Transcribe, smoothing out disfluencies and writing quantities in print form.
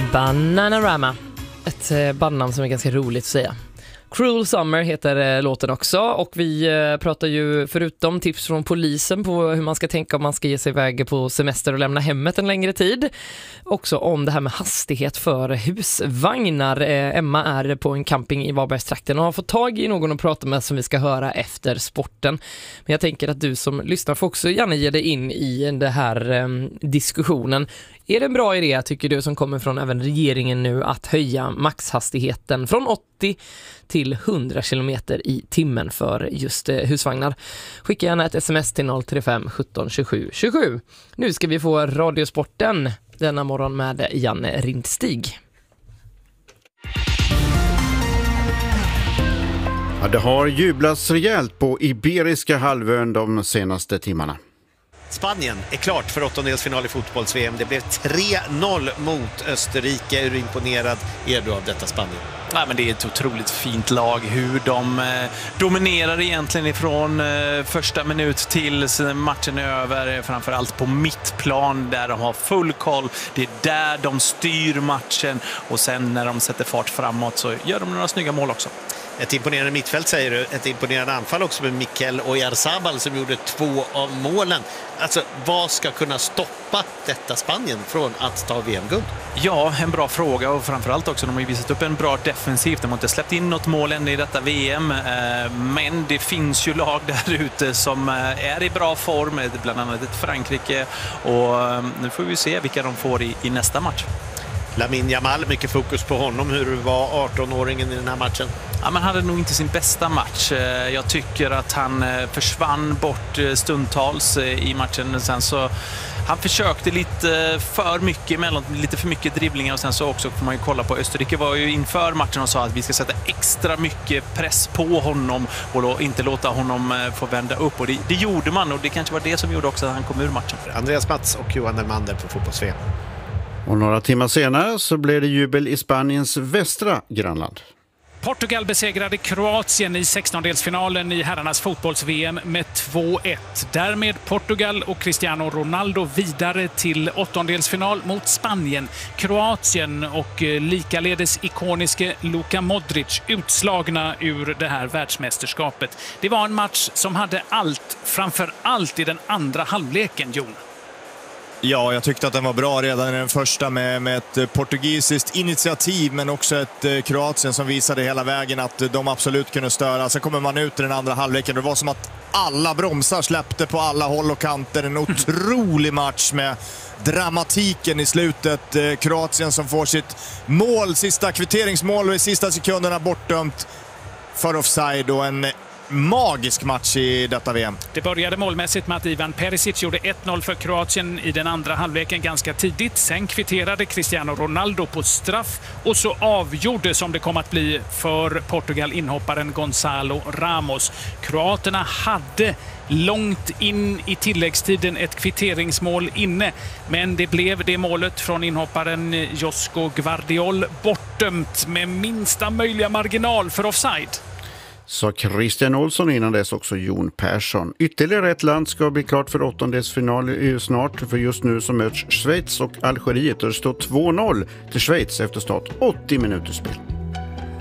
Bananarama. Ett bandnamn som är ganska roligt att säga. Cruel Summer heter låten också, och vi pratar ju förutom tips från polisen på hur man ska tänka om man ska ge sig iväg på semester och lämna hemmet en längre tid, också om det här med hastighet för husvagnar. Emma är på en camping i Varbergstrakten och har fått tag i någon att prata med som vi ska höra efter sporten. Men jag tänker att du som lyssnar får också gärna ge dig in i den här diskussionen. Är det en bra idé, tycker du, som kommer från även regeringen nu, att höja maxhastigheten från 80 till 100 km i timmen för just husvagnar? Skicka gärna ett sms till 035 17 27 27. Nu ska vi få radiosporten denna morgon med Janne Rindstig. Ja, det har jublats rejält på Iberiska halvön de senaste timmarna. Spanien är klart för åttondelsfinal i fotbolls-VM. Det blev 3-0 mot Österrike. Hur imponerad är du av detta Spanien? Ja, men det är ett otroligt fint lag. Hur de dominerar egentligen ifrån första minut till matchen är över. Framförallt på mittplan där de har full koll. Det är där de styr matchen. Och sen när de sätter fart framåt så gör de några snygga mål också. Ett imponerande mittfält säger du. Ett imponerande anfall också med Mikel Oyarzabal som gjorde 2 av målen. Alltså, vad ska kunna stoppa detta Spanien från att ta VM-guld? Ja, en bra fråga, och framförallt också de har ju visat upp en bra defensiv. De har inte släppt in något mål än i detta VM, men det finns ju lag där ute som är i bra form, bland annat ett Frankrike, och nu får vi se vilka de får i nästa match. Lamine Yamal, mycket fokus på honom. Hur var 18-åringen i den här matchen? Ja, man hade nog inte sin bästa match. Jag tycker att han försvann bort stundtals i matchen. Sen så han försökte lite för mycket emellan, lite för mycket dribblingar, och sen så också får man ju kolla på Österrike var ju inför matchen och sa att vi ska sätta extra mycket press på honom och inte låta honom få vända upp, och det gjorde man, och det kanske var det som gjorde också att han kom ur matchen. Andreas Mats och Johan Elmander på fotbolls-VM. Och några timmar senare så blev det jubel i Spaniens västra grannland. Portugal besegrade Kroatien i 16-delsfinalen i herrarnas fotbolls-VM med 2-1. Därmed Portugal och Cristiano Ronaldo vidare till åttondelsfinal mot Spanien. Kroatien och likaledes ikoniske Luka Modric utslagna ur det här världsmästerskapet. Det var en match som hade allt, framför allt i den andra halvleken, Jon. Ja, jag tyckte att den var bra redan i den första med ett portugisiskt initiativ, men också ett Kroatien som visade hela vägen att de absolut kunde störa. Sen kommer man ut i den andra halvleken. Det var som att alla bromsar släppte på alla håll och kanter. En otrolig match med dramatiken i slutet. Kroatien som får sitt mål, sista kvitteringsmål, och i sista sekunderna bortdömt för offside, och en magisk match i detta VM. Det började målmässigt med att Ivan Perisic gjorde 1-0 för Kroatien i den andra halvleken ganska tidigt. Sen kvitterade Cristiano Ronaldo på straff, och så avgjorde, som det kom att bli för Portugal, inhopparen Gonzalo Ramos. Kroaterna hade långt in i tilläggstiden ett kvitteringsmål inne, men det blev det målet från inhopparen Josko Gvardiol bortdömt med minsta möjliga marginal för offside. Så Christian Olsson, innan dess också Jon Persson. Ytterligare ett land ska bli klart för åttondelsfinal snart, för just nu så möts Schweiz och Algeriet, och det står 2-0 till Schweiz efter start 80 minuter spel.